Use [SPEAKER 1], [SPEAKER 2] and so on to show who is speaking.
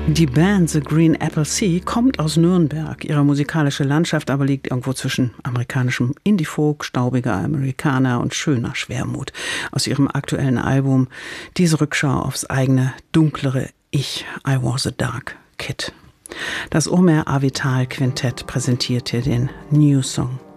[SPEAKER 1] Die Band The Green Apple Sea kommt aus Nürnberg. Ihre musikalische Landschaft aber liegt irgendwo zwischen amerikanischem Indie-Folk, staubiger Amerikaner und schöner Schwermut. Aus ihrem aktuellen Album diese Rückschau aufs eigene, dunklere Ich, I Was a Dark Kid. Das Omer Avital Quintett präsentiert hier den New Song.